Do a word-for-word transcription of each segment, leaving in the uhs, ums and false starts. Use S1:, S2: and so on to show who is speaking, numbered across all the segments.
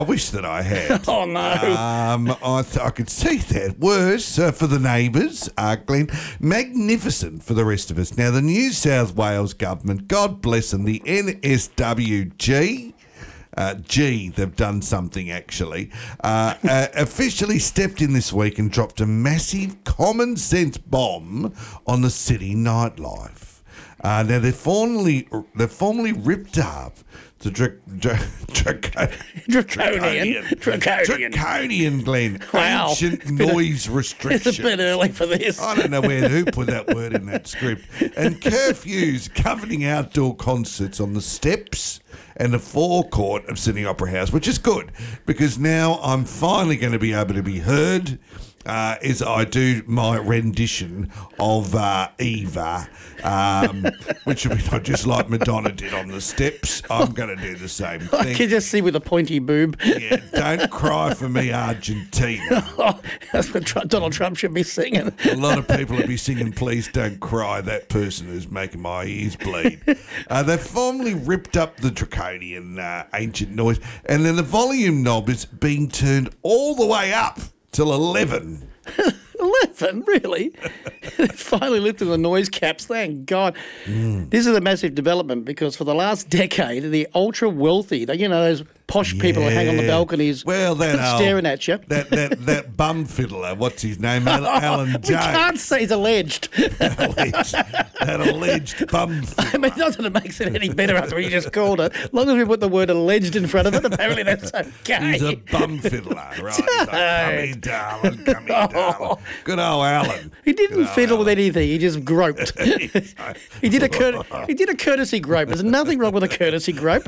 S1: I wish that I had.
S2: Oh, no.
S1: Um, I, th- I could see that. Worse uh, for the neighbours, uh, Glenn. Magnificent for the rest of us. Now, the New South Wales government, God bless them, the N S W G, uh, G, they've done something actually, uh, uh, officially stepped in this week and dropped a massive common sense bomb on the city nightlife. Uh, now, they've formally, they've formally ripped up the dra- dra- draco-
S2: Draconian.
S1: draconian,
S2: Draconian.
S1: draconian, Glenn,
S2: Wow.
S1: ancient
S2: It's been a-
S1: noise restrictions.
S2: It's a bit early for this.
S1: I don't know where who put that word in that script. And curfews governing outdoor concerts on the steps and the forecourt of Sydney Opera House, which is good because now I'm finally going to be able to be heard uh, as I do my rendition of uh, Eva, um, which will be not just like Madonna did on the steps. I'm going to do the same
S2: I
S1: thing.
S2: can just see with a pointy boob.
S1: Yeah, don't cry for me, Argentina.
S2: Oh, that's what Trump, Donald Trump should be singing.
S1: A lot of people will be singing "Please Don't Cry." That person is making my ears bleed. Uh, they've formally ripped up the draconian uh, ancient noise, and then the volume knob is being turned all the way up till eleven.
S2: eleven, really? They finally lifted the noise caps, thank God. Mm. This is a massive development because for the last decade, the ultra wealthy, you know, those posh people who hang on the balconies
S1: well, that
S2: staring
S1: old,
S2: at you.
S1: That that that bum fiddler, what's his name? Al- Alan Jones.
S2: We can't say he's alleged.
S1: alleged. That alleged bum fiddler.
S2: I mean, not that it makes it any better after what you just called it. As long as we put the word alleged in front of it, apparently that's okay.
S1: He's a bum fiddler, right? He's like, come here, darling, come here, darling. Good old Alan.
S2: He didn't fiddle with anything. He just groped. he did a cur- he did a courtesy grope. There's nothing wrong with a courtesy grope.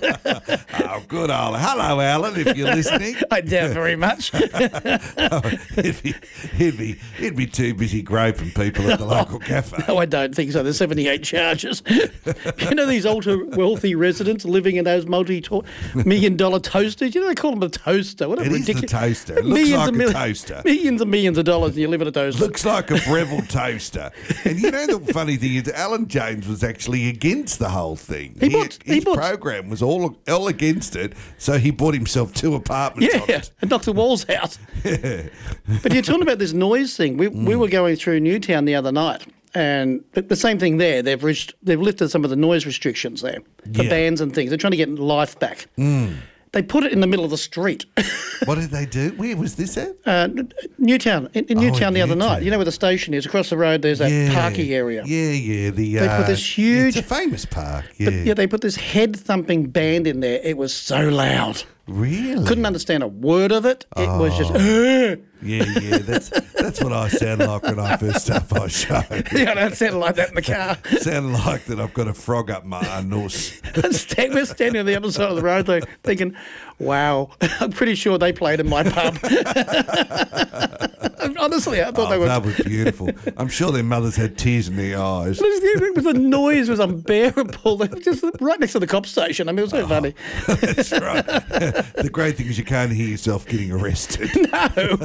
S1: Oh, good old. Hello, Alan, if you're listening.
S2: I doubt very much.
S1: oh, he'd, be, he'd, be, he'd be too busy groping people at the local cafe.
S2: No, I don't think so. There's seventy-eight charges. You know these ultra-wealthy residents living in those multi-million dollar toasters? You know they call them a toaster. What a
S1: it
S2: ridiculous...
S1: is the toaster. It looks like a toaster.
S2: Millions and millions of dollars and you live in a toaster.
S1: Looks like a Breville toaster. And you know the funny thing is Alan Jones was actually against the whole thing.
S2: He bought,
S1: his
S2: he bought,
S1: program was all, all against it, so he bought himself two apartments
S2: yeah,
S1: on it.
S2: and knocked the walls out. Yeah. But you're talking about this noise thing. We, mm. we were going through Newtown the other night. And the same thing there. They've reached, they've lifted some of the noise restrictions there for yeah. bands and things. They're trying to get life back.
S1: Mm.
S2: They put it in the middle of the street.
S1: What did they do? Where was this at?
S2: Uh, Newtown. In, in
S1: oh,
S2: Newtown the
S1: Newtown.
S2: other night. You know where the station is? Across the road there's that
S1: yeah.
S2: parky area.
S1: Yeah, yeah. The,
S2: they
S1: uh,
S2: put this huge...
S1: It's a famous park, yeah.
S2: But, yeah, they put this head-thumping band in there. It was so loud.
S1: Really?
S2: Couldn't understand a word of it. It
S1: oh.
S2: was just... Uh.
S1: Yeah, yeah, that's that's what I sound like when I first start my show.
S2: Yeah, I don't sound like that in the car.
S1: Sound like that I've got a frog up my nose.
S2: We're standing on the other side of the road though, thinking, wow, I'm pretty sure they played in my pub. Honestly, I thought
S1: oh,
S2: they were...
S1: that was beautiful. I'm sure their mothers had tears in their eyes.
S2: The noise was unbearable. They were just right next to the cop station. I mean, it was so oh, funny.
S1: That's right. The great thing is you can't hear yourself getting arrested.
S2: No.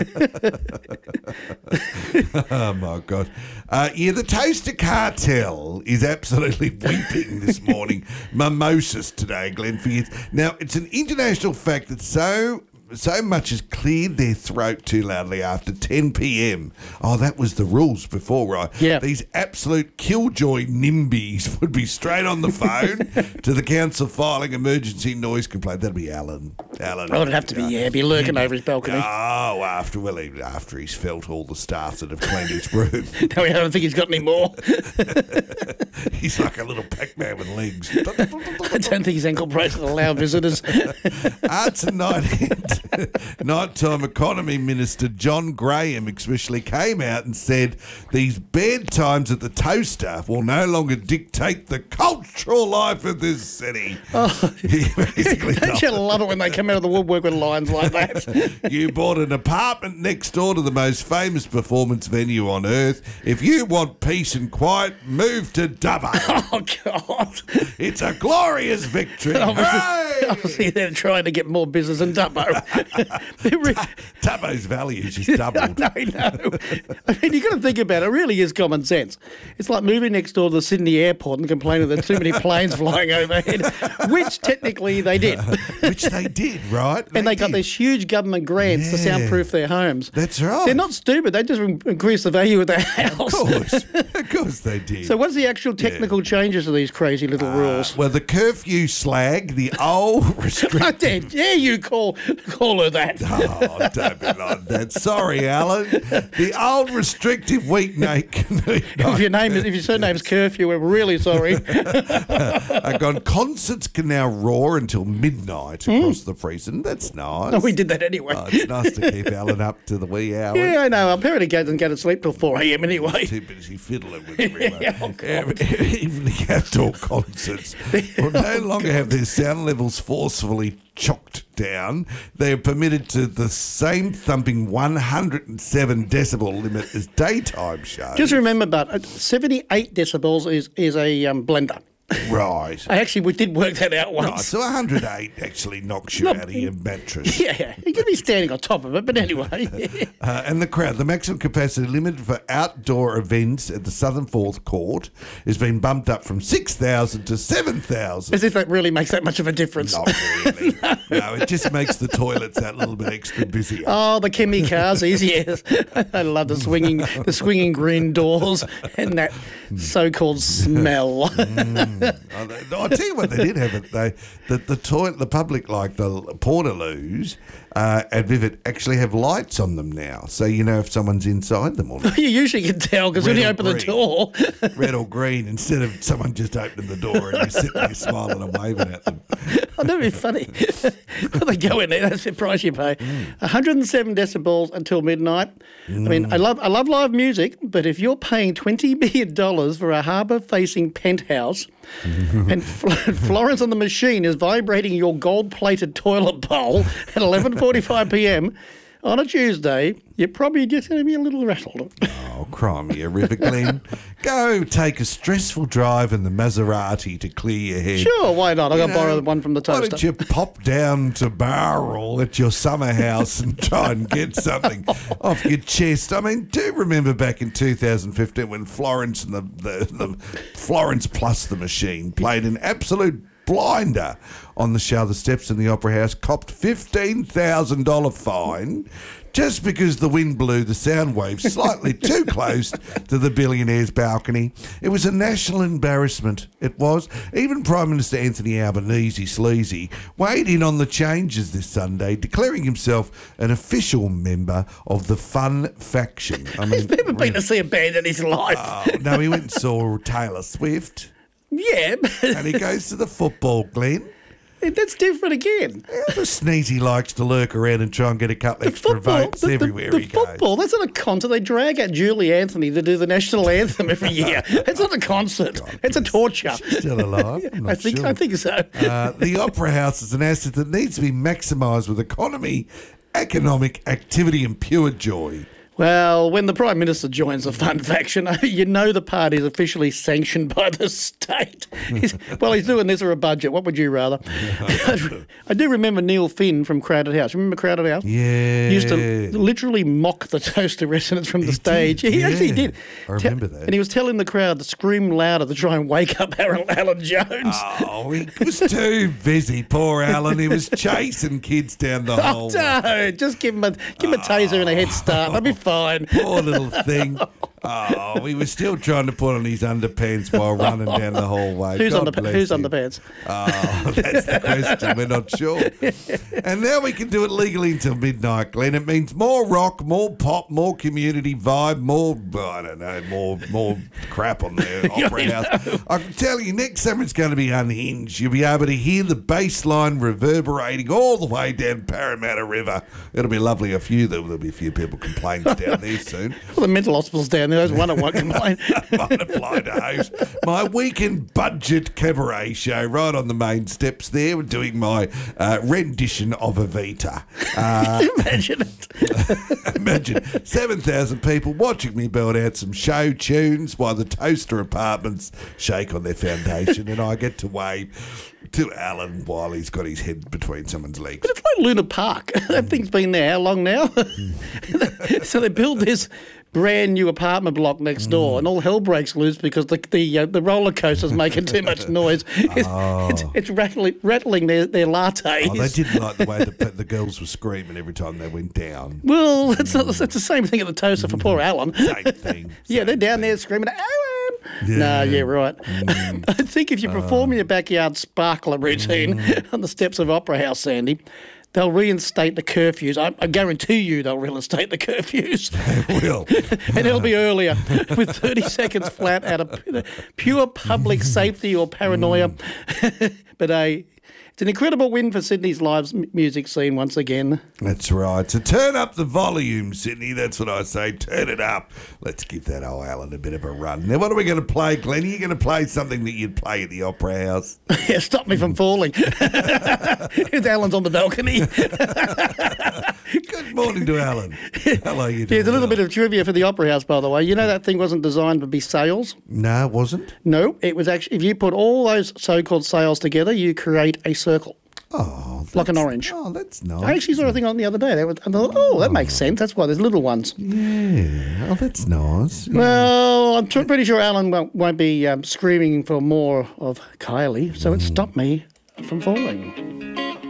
S1: Oh, my God. Uh, yeah, the Toaster Cartel is absolutely weeping this morning. Mimosas today, Glenn, for years. Now, it's an international fact that so... so much has cleared their throat too loudly after ten p.m. Oh, that was the rules before, right?
S2: Yeah.
S1: These absolute killjoy NIMBYs would be straight on the phone to the council filing emergency noise complaint. That'd be Alan. Alan.
S2: Oh, it'd have to be, yeah, be lurking over his balcony.
S1: Oh, after, well, he, after he's felt all the staff that have cleaned his room.
S2: No, I don't think he's got any more.
S1: He's like a little Pac-Man with legs.
S2: I don't think his ankle bracelet will allow visitors.
S1: Arts and night Nighttime Economy Minister John Graham especially came out and said these bedtimes at the Toaster will no longer dictate the cultural life of this city.
S2: Oh, don't you love it when they come out of the woodwork with lines like that?
S1: You bought an apartment next door to the most famous performance venue on earth. If you want peace and quiet, move to Dubbo.
S2: Oh, God.
S1: It's a glorious victory.
S2: Obviously, obviously they're trying to get more business in Dubbo. Re-
S1: Tubbo's values just doubled.
S2: I know. I mean, you've got to think about it. It really is common sense. It's like moving next door to the Sydney airport and complaining that too many planes flying overhead, which technically they did.
S1: Which they did, right?
S2: And they, got
S1: did.
S2: these huge government grants to
S1: Yeah.
S2: soundproof their homes.
S1: That's right.
S2: They're not stupid. They just in- increase the value of their house.
S1: Of course. Of course they did.
S2: So what's the actual technical changes to these crazy little rules?
S1: Well, the curfew slag, the old
S2: I
S1: restrict.
S2: did. Yeah, you call call her that.
S1: Oh, don't be like that. Sorry, Alan. The old restrictive weeknight commute.
S2: If your name is, if your surname's Curfew, we're really sorry.
S1: Uh, gone, concerts can now roar until midnight across the freezing. That's nice.
S2: Oh, we did that anyway.
S1: Oh, it's nice to keep Alan up to the wee hours.
S2: Yeah, I know. Apparently, doesn't go to sleep till four a.m. anyway.
S1: Too busy fiddling with everyone.
S2: Oh, God.
S1: Even the outdoor concerts will no longer have their sound levels forcefully chocked down. They are permitted to the same thumping one hundred seven decibel limit as daytime shows.
S2: Just remember, but uh, seventy-eight decibels is is a um, blender.
S1: Right.
S2: I actually we did work that out once.
S1: Right, so one hundred eight actually knocks you
S2: Not-
S1: out of your mattress.
S2: Yeah, you could be standing on top of it, but anyway.
S1: Uh, and the crowd, the maximum capacity limit for outdoor events at the Southern Fourth Court has been bumped up from six thousand to seven thousand.
S2: As if that really makes that much of a difference.
S1: Not really. no. it just makes the toilets that little bit extra busier.
S2: Oh, the chemicals, yes. I love the swinging, the swinging green doors and that so-called smell.
S1: Oh, they- I'll tell you what they did have it. They the the toilet, the public like the portaloos uh, at Vivid actually have lights on them now, so you know if someone's inside them or not.
S2: You usually can tell because when
S1: Red
S2: you
S1: or
S2: open the
S1: green.
S2: door,
S1: Red or green, instead of someone just opening the door and you're sitting there smiling and waving at them.
S2: oh, that'd be funny. Well, they go in there. That's the price you pay. one hundred seven decibels until midnight. I mean, I love I love live music, but if you're paying twenty million dollars for a harbour-facing penthouse, and Fl- Florence on the Machine is vibrating your gold-plated toilet bowl at eleven forty-five p.m. on a Tuesday, you're probably just going to be a little rattled.
S1: Oh, cry me a river, Glenn. Go take a stressful drive in the Maserati to clear your head.
S2: Sure, why not? I'll
S1: You
S2: go borrow
S1: know,
S2: one from the
S1: Why
S2: toaster.
S1: don't you pop down to Barrel at your summer house and try and get something off your chest? I mean, do remember back in two thousand fifteen when Florence and the, the, the Florence plus the Machine played an absolute blinder on the show The Steps in the Opera House, copped fifteen thousand dollars fine just because the wind blew the sound waves slightly too close to the billionaire's balcony. It was a national embarrassment. It was. Even Prime Minister Anthony Albanese, sleazy, weighed in on the changes this Sunday, declaring himself an official member of the fun faction. I mean,
S2: He's never been to see a band in his life.
S1: oh, no, he went and saw Taylor Swift.
S2: Yeah,
S1: And he goes to the football, Glenn.
S2: but that's different again.
S1: The Sneezy likes to lurk around and try and get a couple extra votes
S2: the, the-
S1: everywhere
S2: the
S1: he goes.
S2: football, that's not a concert. They drag out Julie Anthony to do the national anthem every year. It's not a concert. It's a torture.
S1: She's still alive. I'm not
S2: I think
S1: sure.
S2: I think so.
S1: Uh, the Opera House is an asset that needs to be maximised with economy, economic activity and pure joy.
S2: Well, when the Prime Minister joins the fun faction, you know the party is officially sanctioned by the state. He's, well, he's doing this or a budget. What would you rather? I do remember Neil Finn from Crowded House. Remember Crowded House?
S1: Yeah.
S2: Used to literally mock the toaster residents from the stage.
S1: did,
S2: He actually
S1: yeah.
S2: did.
S1: I remember that.
S2: And he was telling the crowd to scream louder to try and wake up Alan, Alan Jones.
S1: Oh, he was too busy, poor Alan. He was chasing kids down the
S2: Oh,
S1: hallway.
S2: don't. Just give him a, give him a taser and a head start. That'll be fine.
S1: Poor little thing. Oh, he was still trying to put on his underpants while running down the hallway.
S2: Who's,
S1: God
S2: under,
S1: bless
S2: who's
S1: him.
S2: underpants?
S1: Oh, that's the question. We're not sure. And now we can do it legally until midnight, Glenn. It means more rock, more pop, more community vibe, more, I don't know, more more crap on the Opera House. I can tell you, next summer it's going to be unhinged. You'll be able to hear the bass line reverberating all the way down Parramatta River. It'll be lovely. A few, there'll be a few people complaining down there soon.
S2: Well, the mental hospital's down there. There's one I won't complain.
S1: Butterfly to host my weekend budget cabaret show right on the main steps there. We're doing my uh, rendition of Evita. Uh,
S2: Imagine it.
S1: imagine seven thousand people watching me build out some show tunes while the Toaster Apartments shake on their foundation, and I get to wave to Alan while he's got his head between someone's legs.
S2: But it's like Luna Park. That thing's been there how long now? So they build this brand new apartment block next door, and all hell breaks loose because the the, uh, the roller coaster's making too much noise. It's,
S1: Oh.
S2: it's, it's rattling, rattling their, their lattes.
S1: Oh, they didn't like the way the, the girls were screaming every time they went down.
S2: Well, it's, not, it's the same thing at the Toaster for poor Alan.
S1: Same thing.
S2: Yeah,
S1: same
S2: they're down
S1: thing.
S2: there screaming, Alan!
S1: Yeah.
S2: No, yeah, right. I think if you perform your backyard sparkler routine on the steps of Opera House, Sandy, they'll reinstate the curfews. I, I guarantee you they'll reinstate the curfews.
S1: They will.
S2: And it'll be earlier with thirty seconds flat out of pure public safety or paranoia. But uh, it's an incredible win for Sydney's live m- music scene once again.
S1: That's right. So turn up the volume, Sydney. That's what I say. Turn it up. Let's give that old Alan a bit of a run. Now, what are we going to play, Glenn? Are you going to play something that you'd play at the Opera House?
S2: Yeah, stop me from falling. It's Alan's on the balcony.
S1: Good morning to Alan. Hello, you doing?
S2: Here's a little
S1: well?
S2: bit of trivia for the Opera House, by the way. You know that thing wasn't designed to be sails?
S1: No, it wasn't.
S2: No, it was actually, if you put all those so-called sails together, you create a circle.
S1: Oh,
S2: Like an
S1: that's-
S2: orange.
S1: Oh, that's nice.
S2: I actually saw a thing on the other day. They were, I thought, oh, that makes sense. That's why there's little ones.
S1: Yeah. Oh, that's nice.
S2: Well, I'm tr- pretty sure Alan won't, won't be um, screaming for more of Kylie, so it stopped me from falling.